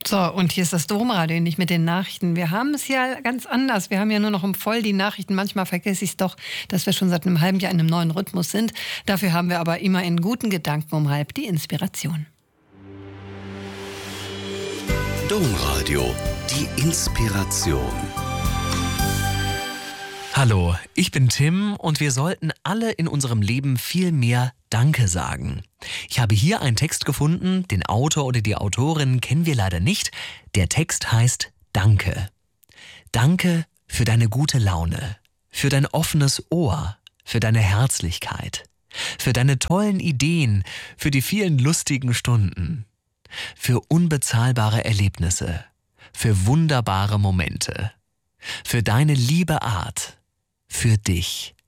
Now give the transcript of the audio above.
So, und hier ist das Domradio, nicht mit den Nachrichten. Wir haben es ja ganz anders. Wir haben ja nur noch voll die Nachrichten. Manchmal vergesse ich es doch, dass wir schon seit einem halben Jahr in einem neuen Rhythmus sind. Dafür haben wir aber immer in guten Gedanken um halb die Inspiration. Domradio, die Inspiration. Hallo, ich bin Tim und wir sollten alle in unserem Leben viel mehr Danke sagen. Ich habe hier einen Text gefunden, den Autor oder die Autorin kennen wir leider nicht. Der Text heißt Danke. Danke für deine gute Laune, für dein offenes Ohr, für deine Herzlichkeit, für deine tollen Ideen, für die vielen lustigen Stunden, für unbezahlbare Erlebnisse, für wunderbare Momente, für deine liebe Art, für dich.